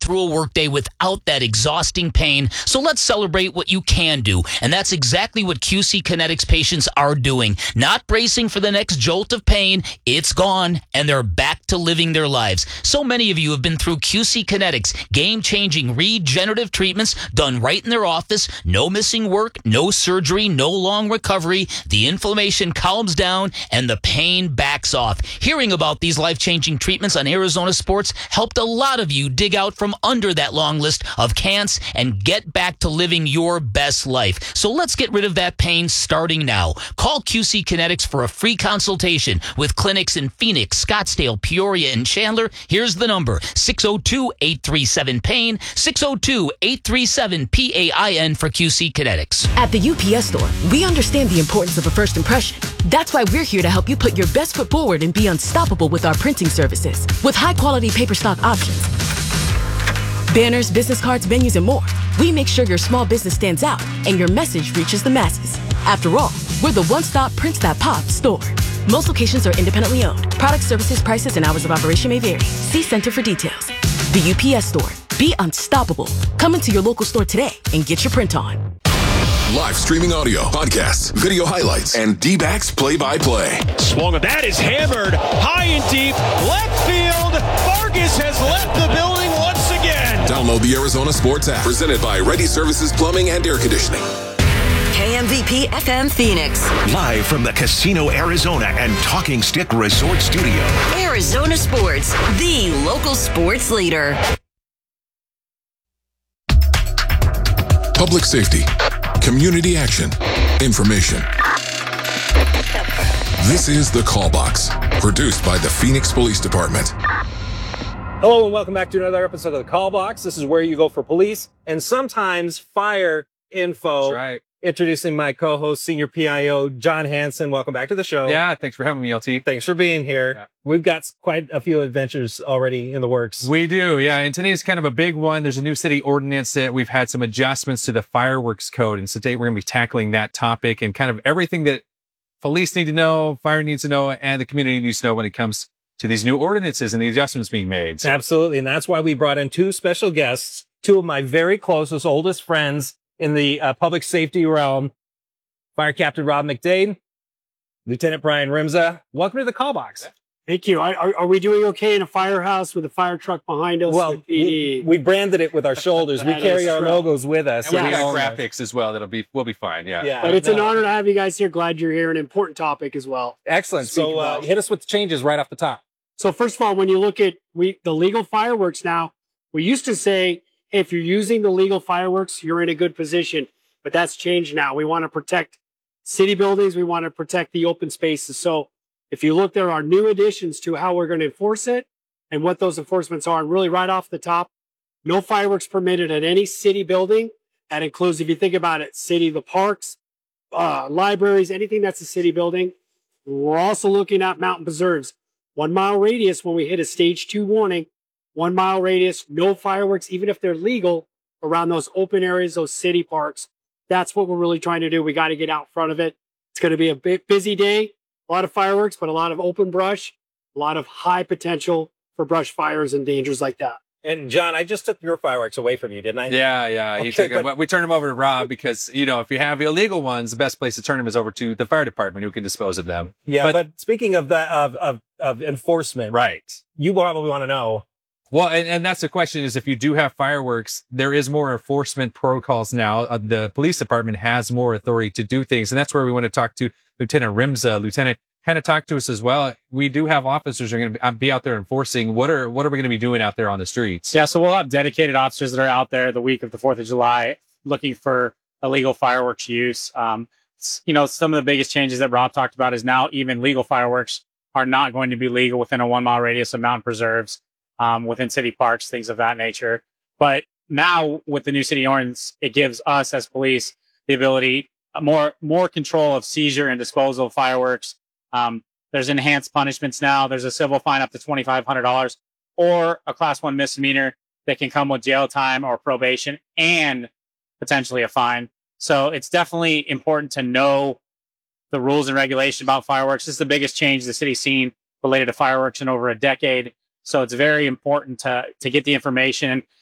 through a workday without that exhausting pain. So let's celebrate what you can do. And that's exactly what QC Kinetics patients are doing. Not bracing for the next jolt of pain. It's gone, and they're back to living their lives. So many of you have been through QC Kinetics, game-changing regenerative treatments done right in their office. No missing work, no surgery, no long recovery. The inflammation calms down, and the pain backs off. Hearing about these life-changing treatments on Arizona Sports helped a lot of you dig out from under that long list of can'ts and get back to living your best life. So let's get rid of that pain starting now. Call QC Kinetics for a free consultation with clinics in Phoenix, Scottsdale, Peoria, and Chandler. Here's the number, 602-837-PAIN, 602-837-PAIN for QC Kinetics. At the UPS Store, we understand the importance of a first impression. That's why we're here to help you put your best foot forward and be unstoppable with our printing services. With high-quality paper stock options, banners, business cards, menus, and more, we make sure your small business stands out and your message reaches the masses. After all, we're the one-stop Prints That Pop store. Most locations are independently owned. Product, services, prices, and hours of operation may vary. See Center for details. The UPS Store. Be unstoppable. Come into your local store today and get your print on. Live streaming audio, podcasts, video highlights, and D-backs play-by-play. Swung, that is hammered high and deep. Left field. Vargas has left the building once again. Download the Arizona Sports app, presented by Ready Services Plumbing and Air Conditioning. KMVP FM Phoenix. Live from the Casino Arizona and Talking Stick Resort Studio. Arizona Sports, the local sports leader. Public safety, community action, information. This is The Call Box, produced by the Phoenix Police Department. Hello and welcome back to another episode of The Call Box. This is where you go for police and sometimes fire info. That's right. Introducing my co-host, Senior PIO, John Hansen. Welcome back to the show. Yeah, thanks for having me, LT. Thanks for being here. Yeah. We've got quite a few adventures already in the works. We do, yeah. And today's kind of a big one. There's a new city ordinance that we've had some adjustments to the fireworks code. And so today we're going to be tackling that topic and kind of everything that police need to know, fire needs to know, and the community needs to know when it comes to these new ordinances and the adjustments being made. So. Absolutely. And that's why we brought in two special guests, two of my very closest, oldest friends in the public safety realm. Fire Captain Rob McDade, Lieutenant Brian Rimza. Welcome to the Call Box. Thank you. Are we doing okay in a firehouse with a fire truck behind us? Well, we branded it with our shoulders. We carry our logos with us. And we got graphics as well. We'll be fine. Yeah. But it's an honor to have you guys here. Glad you're here. An important topic as well. Excellent. So hit us with the changes right off the top. So first of all, when you look at the legal fireworks now, we used to say, if you're using the legal fireworks, you're in a good position. But that's changed now. We want to protect city buildings. We want to protect the open spaces. So if you look, there are new additions to how we're going to enforce it and what those enforcements are. And really right off the top, no fireworks permitted at any city building. That includes, if you think about it, the parks, libraries, anything that's a city building. We're also looking at mountain preserves. 1 mile radius when we hit a stage 2 warning, 1 mile radius, no fireworks, even if they're legal, around those open areas, those city parks. That's what we're really trying to do. We got to get out in front of it. It's going to be a bit busy day, a lot of fireworks, but a lot of open brush, a lot of high potential for brush fires and dangers like that. And John, I just took your fireworks away from you, didn't I? Yeah. Okay, we turned them over to Rob because, if you have illegal ones, the best place to turn them is over to the fire department who can dispose of them. Yeah, but speaking of that, of enforcement, right? You probably want to know. Well, and that's the question is if you do have fireworks, there is more enforcement protocols now. The police department has more authority to do things. And that's where we want to talk to Lieutenant Rimza. Lieutenant, kind of talk to us as well. We do have officers who are going to be out there enforcing. What are we going to be doing out there on the streets? Yeah, so we'll have dedicated officers that are out there the week of the 4th of July looking for illegal fireworks use. Some of the biggest changes that Rob talked about is now even legal fireworks are not going to be legal within a 1 mile radius of mountain preserves. Within city parks, things of that nature. But now with the new city ordinance, it gives us as police the ability, more control of seizure and disposal of fireworks. There's enhanced punishments now. There's a civil fine up to $2,500 or a class 1 misdemeanor that can come with jail time or probation and potentially a fine. So it's definitely important to know the rules and regulation about fireworks. This is the biggest change the city's seen related to fireworks in over a decade. So it's very important to get the information.